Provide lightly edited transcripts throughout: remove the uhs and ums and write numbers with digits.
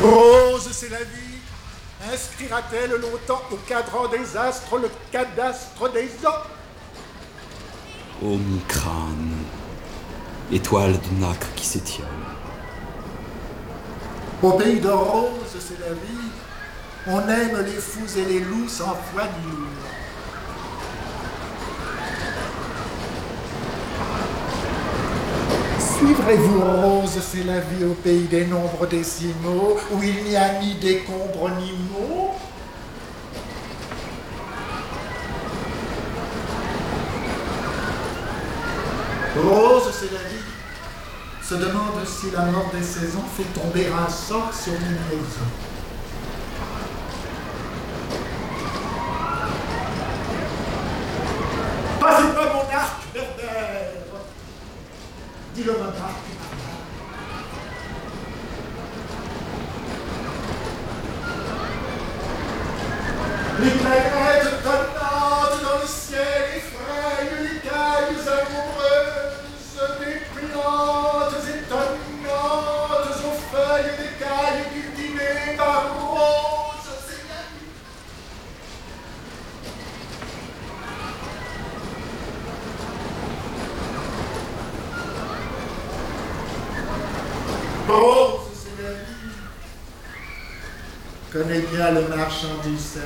Rose, c'est la vie. Inscrira-t-elle longtemps au cadran des astres le cadastre des hommes? Ô mon crâne, étoile de nacre qui s'étiole. Au pays de Rose, c'est la vie. On aime les fous et les loups sans foi ni lourd. Suivrez-vous Rose, c'est la vie au pays des nombres décimaux, où il n'y a ni décombres ni mots? Rose, c'est la vie, se demande si la mort des saisons fait tomber un sort sur une maison. Passez-moi mon arc, Berbère, dit le monarque. Les planètes tonnantes dans le ciel effrayent les cailles amoureuses des plantes étonnantes aux feuilles d'écailles cultivées par Rose, c'est la vie. Rose, c'est la vie. Connais bien le marchand du sel.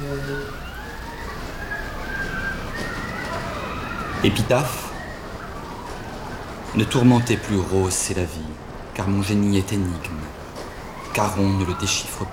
Épitaphe. Ne tourmentez plus Rose, c'est la vie, car mon génie est énigme, car on ne le déchiffre